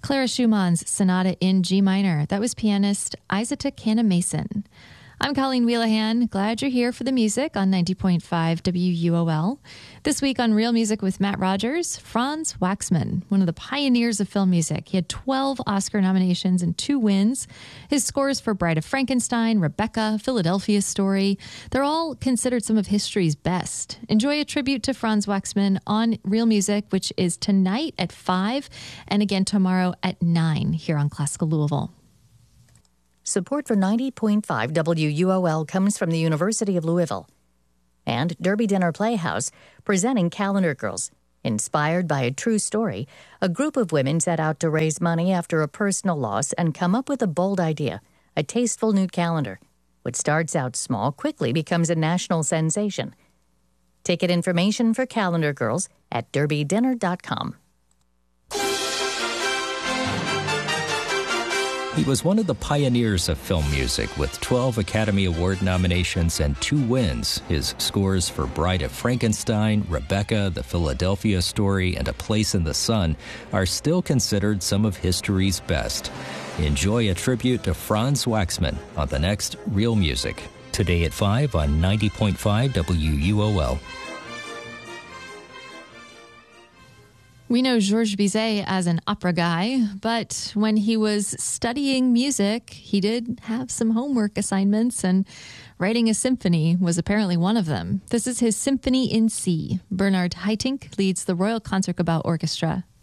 Clara Schumann's Sonata in G minor. That was pianist Isata Canna-Mason. I'm Colleen Wheelahan. Glad you're here for the music on 90.5 WUOL. This week on Real Music with Matt Rogers, Franz Waxman, one of the pioneers of film music. He had 12 Oscar nominations and 2 wins. His scores for Bride of Frankenstein, Rebecca, Philadelphia Story, they're all considered some of history's best. Enjoy a tribute to Franz Waxman on Real Music, which is tonight at 5 and again tomorrow at 9 here on Classical Louisville. Support for 90.5 WUOL comes from the University of Louisville and Derby Dinner Playhouse, presenting Calendar Girls. Inspired by a true story, a group of women set out to raise money after a personal loss and come up with a bold idea, a tasteful new calendar. What starts out small quickly becomes a national sensation. Ticket information for Calendar Girls at derbydinner.com. He was one of the pioneers of film music with 12 Academy Award nominations and 2 wins. His scores for Bride of Frankenstein, Rebecca, The Philadelphia Story, and A Place in the Sun are still considered some of history's best. Enjoy a tribute to Franz Waxman on the next Real Music, today at 5 on 90.5 WUOL. We know Georges Bizet as an opera guy, but when he was studying music, he did have some homework assignments, and writing a symphony was apparently one of them. This is his Symphony in C. Bernard Haitink leads the Royal Concertgebouw Orchestra.